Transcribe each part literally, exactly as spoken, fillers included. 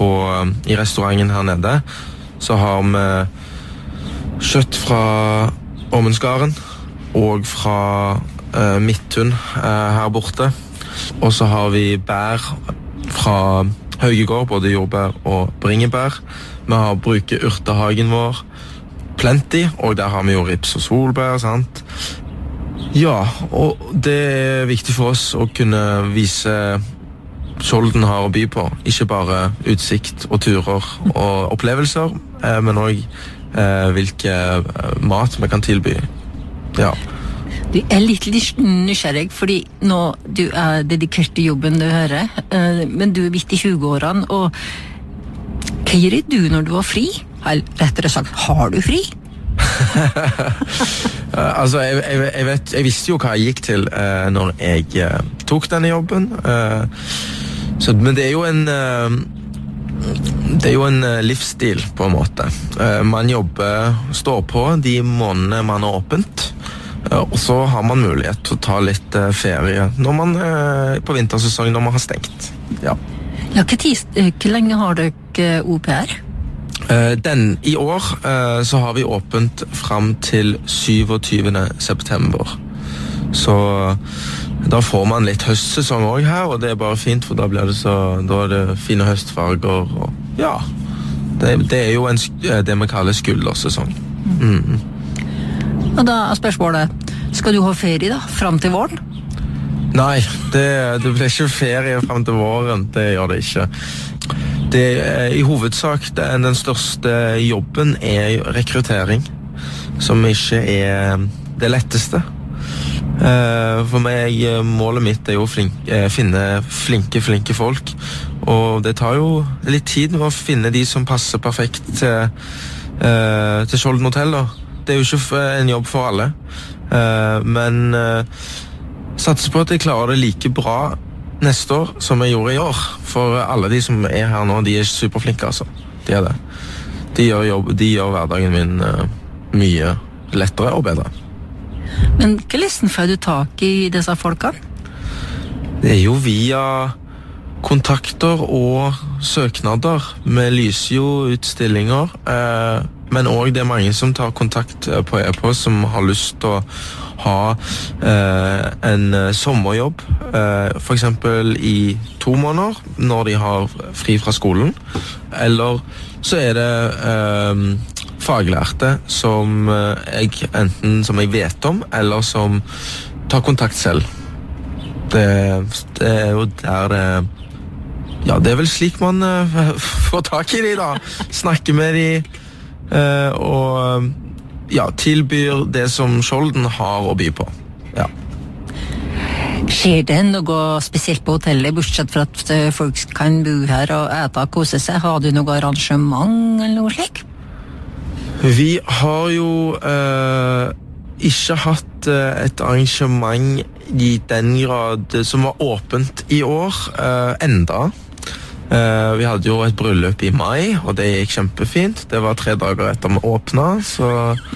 på, i restauranten her nede, så har vi kjøtt fra Åmundsgarden og fra uh, Midthun uh, her borte. Og så har vi bær fra Haugegård, både jordbær og bringebær. Vi har bruker urtehagen vår, plenty, og der har vi jo rips og solbær, sant? Ja, og det er viktig for oss å kunne vise Skjolden har å by på. Ikke bare utsikt og turer og opplevelser, eh, men også eh, hvilke mat vi kan tilby. Ja. Du er litt, litt nysgjerrig, fordi nå du er dedikert til jobben du hører, eh, men du er midt i tjue-årene, og hva gjør du når du har fri? Eller rettere sagt, har du fri? altså, jeg, jeg, jeg, vet, jeg visste jo hva jeg gikk til eh, når jeg eh, tok denne jobben, eh, så, men det er jo en eh, det er jo en eh, livsstil på en måte. Eh, man jobber, står på de månedene man er åpent, eh, og så har man mulighet til å ta litt eh, ferie når man, eh, på vintersesong når man har stengt. Ja. Ja, hvor, tid, hvor lenge har dere O P R? Uh, den, I år uh, så har vi åpent frem til syvogtyvende september. Så da får man litt høstsesong også her, og det er bare fint, for da blir det så, da er det fine høstfarger, og ja, det, det er jo en, det vi kaller skuldersesong. Mm. Og da er spørsmålet, skal du ha ferie da, frem til våren? Nei, det, det blir ikke ferie frem til våren, det gjør det ikke. Det er, i hovedsak det er den største jobben er rekruttering, som ikke er det letteste. For meg, målet mitt er jo å flink, finne flinke, flinke folk, og det tar jo litt tid å finne de som passer perfekt til, til Skjolden Hotel. Det er jo ikke en jobb for alle, men satser på at jeg klarer det like bra neste år som jeg gjorde i år. For alle de som er her nå, de er superflinke, altså. De er det. De gjør, jobb, de gjør hverdagen min uh, mye lettere og bedre. Men hva listen får du tak i disse folkene? Det er jo via kontakter og søknader. Vi lyser jo ut stillinger, uh, men også det er mange som tar kontakt på e-post som har lyst til å ha eh, en sommerjobb, eh, for eksempel i to måneder når de har fri fra skolen, eller så er det eh, faglærte som jeg enten som jeg vet om, eller som tar kontakt selv. Det, det er jo der det ja, det er vel slik man eh, får tak i de da, snakker med de eh, og ja, tilbyr det som Skjolden har å by på. Ja. Skjer det noe spesielt på hotellet, bortsett fra at folk kan bo her og ete og kose seg? Har du noe arrangement eller noe slik? Vi har jo eh, ikke hatt eh, et arrangement i den grad som var åpent i år, eh, enda. Uh, vi hadde jo et bryllup i mai, og det gikk kjempefint. Det var tre dager etter vi åpnet, så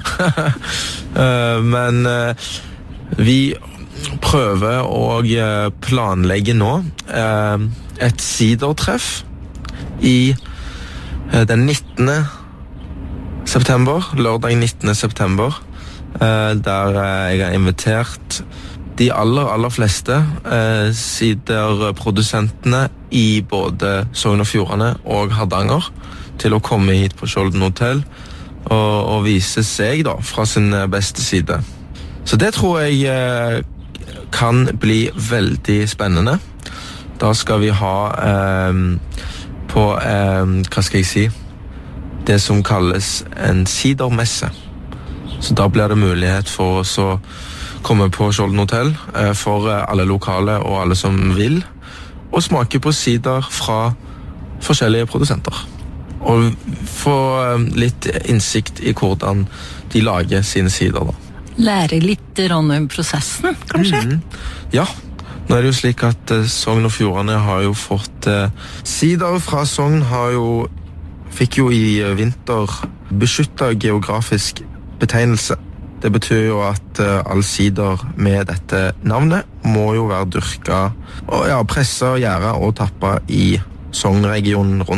uh, men uh, vi prøver å uh, planlegge nå uh, et sidertreff i uh, den nittende september, lørdag nittende september, uh, der uh, jeg har invitert de aller, aller fleste eh, siderprodusentene i både Sogn og Fjordane og Hardanger til å komme hit på Skjolden Hotel og, og vise seg da, fra sin beste side. Så det tror jeg eh, kan bli veldig spennende. Da skal vi ha eh, på, eh, hva skal jeg si, det som kalles en sidermesse. Så da blir det mulighet for oss å komme på Skjolden Hotel eh, for alle lokale og alle som vil, og smake på sider fra forskjellige produsenter. Og få eh, litt innsikt i hvordan de lager sine sider da. Lære litt om prosessen, kanskje? Mm-hmm. Ja, nå er det jo slik at eh, Sogn og Fjordane har jo fått eh, sider fra Sogn har jo, fikk jo i vinter beskyttet geografisk betegnelse. Det betyr jo at uh, all sider med dette navnet må jo være dyrket og ja, presset, gjæret og tappet i Sogn-regionen rundt